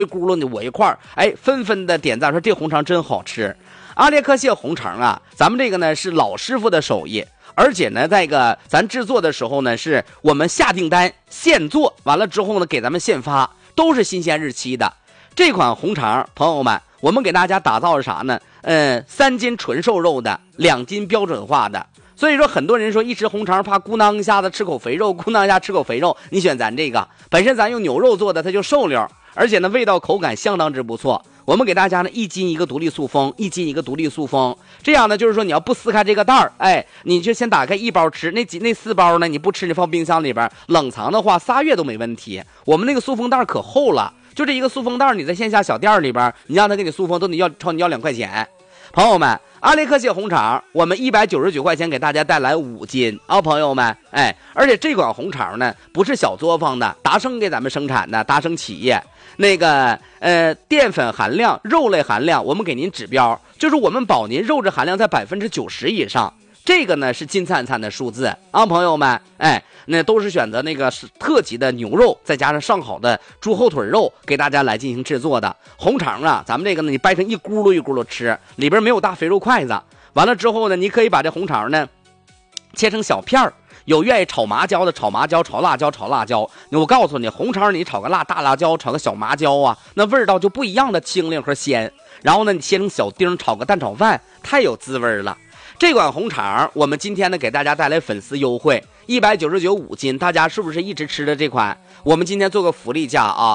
一咕噜的我一块儿，哎，纷纷的点赞说这红肠真好吃。阿列克谢红肠啊，咱们这个呢是老师傅的手艺，而且呢这个咱制作的时候呢是我们下订单现做，完了之后呢给咱们现发，都是新鲜日期的。这款红肠朋友们，我们给大家打造的啥呢？3斤纯瘦肉的，2斤标准化的。所以说很多人说一吃红肠怕咕囔一下子吃口肥肉，咕囔一下吃口肥肉，你选咱这个本身咱用牛肉做的，它就瘦溜，而且呢味道口感相当之不错。我们给大家呢1斤一个独立塑封，1斤一个独立塑封，这样呢就是说你要不撕开这个袋儿，哎，你就先打开1包吃，那4包呢你不吃，你放冰箱里边冷藏的话3月都没问题。我们那个塑封袋可厚了，就这一个塑封袋，你在线下小店里边，你让他给你塑封都得朝你要2块钱。朋友们，阿列克谢红肠我们199块钱给大家带来5斤啊，朋友们，哎，而且这款红肠呢不是小作坊的，达生给咱们生产的，达生企业那个淀粉含量、肉类含量，我们给您指标，就是我们保您肉质含量在90%以上。这个呢是金灿灿的数字啊，朋友们，哎，那都是选择那个是特级的牛肉，再加上上好的猪后腿肉，给大家来进行制作的红肠啊。咱们这个呢，你掰成一咕噜一咕噜吃，里边没有大肥肉筷子。完了之后呢，你可以把这红肠呢切成小片儿。有愿意炒麻椒的，炒麻椒；炒辣椒，炒辣椒。我告诉你，红肠你炒个大辣椒，炒个小麻椒啊，那味道就不一样的清亮和鲜。然后呢，你切成小丁，炒个蛋炒饭，太有滋味了。这款红肠我们今天呢给大家带来粉丝优惠，199.5斤，大家是不是一直吃的这款？我们今天做个福利价啊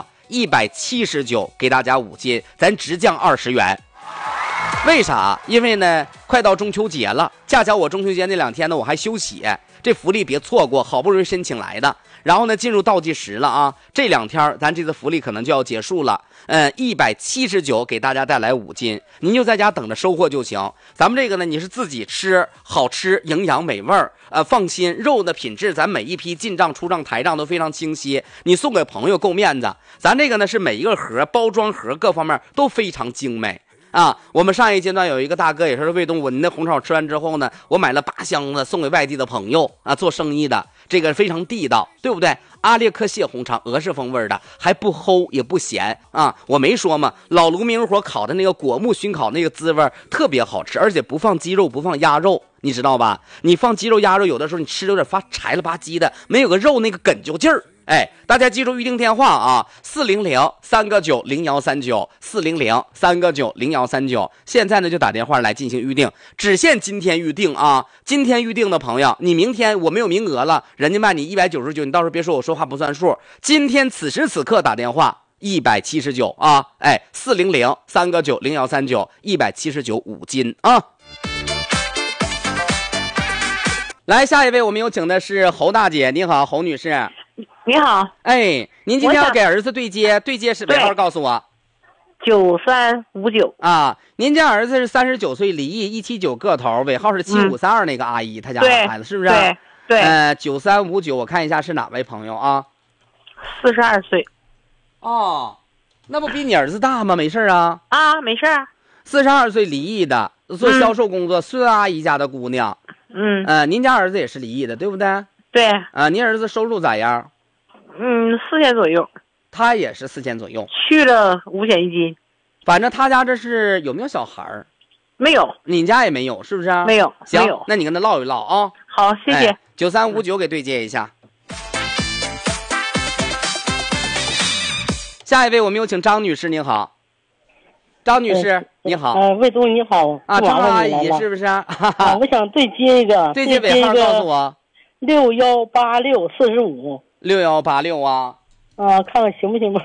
，179给大家5斤，咱直降20元。为啥？因为呢快到中秋节了，恰巧我中秋节那2天呢我还休息，这福利别错过，好不容易申请来的。然后呢进入倒计时了啊，这2天咱这次福利可能就要结束了。179给大家带来5斤，您就在家等着收货就行。咱们这个呢你是自己吃，好吃，营养美味放心，肉的品质咱每一批进账出账台账都非常清晰，你送给朋友够面子。咱这个呢是每一个盒包装盒各方面都非常精美啊。我们上一阶段有一个大哥也是魏东文的红烧吃完之后呢，我买了8箱子送给外地的朋友啊，做生意的，这个非常地道，对不对？阿列克谢红肠俄式风味的，还不齁也不咸啊！我没说嘛，老炉明火烤的那个果木熏烤那个滋味特别好吃，而且不放鸡肉不放鸭肉，你知道吧？你放鸡肉鸭肉有的时候你吃有点发柴了吧唧的，没有个肉那个哏啾劲儿。哎，大家记住预定电话啊，400-3个9-0139，400-3个9-0139，现在呢就打电话来进行预定，只限今天预定啊！今天预定的朋友，你明天我没有名额了，人家卖你199，你到时候别说我说话不算数。今天此时此刻打电话179啊，哎，400-3个9-0139，179 5斤啊！来，下一位我们有请的是侯大姐，你好，侯女士。 你好， 哎，您今天要给儿子对接是尾号告诉我。 9359 啊，您家儿子是39岁，离异，179个头，尾号是7532那个阿姨，她家的孩子是不是？ 对 9359，我看一下是哪位朋友啊 ？42岁。 哦，那不比你儿子大吗？没事啊。 啊，没事啊。 42岁离异的，做销售工作，孙阿姨家的姑娘。您家儿子也是离异的，对不对？ 对。 您儿子收入咋样 ？4000左右。 他也是4000左右。 去了5险1金。 反正他家这是有没有小孩儿？ 没有。 你家也没有，是不是？ 没有。 行， 没有。 那你跟他唠一唠啊。 好，谢谢。 9359给对接一下。下一位我们有请张女士，您好。张女士，你好。 魏东你好。 啊，张阿姨是不是？ 我想对接一个。 对接尾号告诉我。 618645。 6186啊。 看看行不行吧。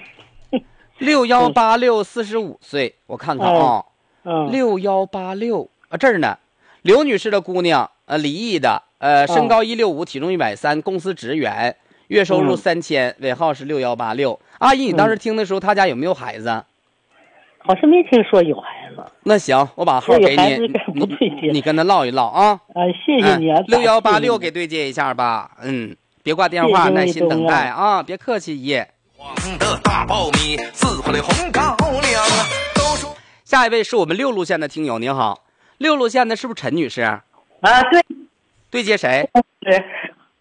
618645岁，我看看啊。6186啊，这儿呢。刘女士的姑娘，离异的，身高165，体重130，公司职员，月收入3000，尾号是6186。阿姨，你当时听的时候，他家有没有孩子？ 好像没听说有孩子。 那行，我把号给你，你跟他唠一唠啊。 谢谢你啊。 6186给对接一下吧。别挂电话，耐心等待啊，别客气姨。黄的大苞米，四花的红高粱。下一位是我们6路线的听友，您好，6路线的是不是陈女士？ 对。 对接谁？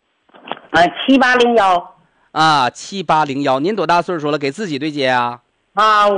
是。7801。 7801，您多大岁数了？给自己对接啊？ 啊，